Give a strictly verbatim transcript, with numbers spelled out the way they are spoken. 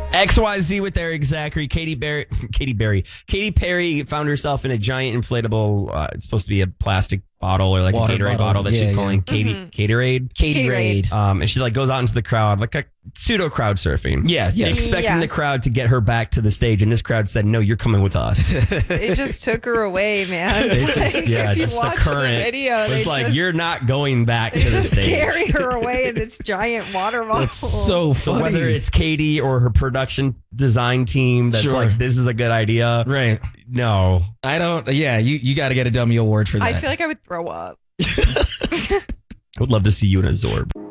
X Y Z with Eric Zachary. Katy Berry, Katy Berry, Katy Perry found herself in a giant inflatable. Uh, it's supposed to be a plastic bottle or like Water a Gatorade bottle. bottle that Yeah, she's yeah. calling Katy Mhm. Gatorade. Katie Katie Raid. Um, and she like goes out into the crowd like a pseudo crowd surfing. Yeah, yeah. Expecting Yeah. the crowd to get her back to the stage, and this crowd said, "No, you're coming with us." It just took her away, man. It's just, Like, yeah, if you just the watch current. the video, It's they like just, you're not going back they to the just stage. carry her away in this giant water bottle. It's so So funny. whether it's Katie or her production design tein that's Sure. like, this is a good idea. right. No. I don't. Yeah, you, you got to get a dummy award for that. I feel like I would throw up. I would love to see you in a Zorb.